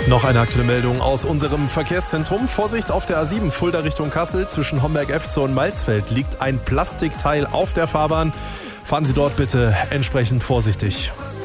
Noch eine aktuelle Meldung aus unserem Verkehrszentrum. Vorsicht auf der A7 Fulda Richtung Kassel. Zwischen Homberg-Efze und Malzfeld liegt ein Plastikteil auf der Fahrbahn. Fahren Sie dort bitte entsprechend vorsichtig.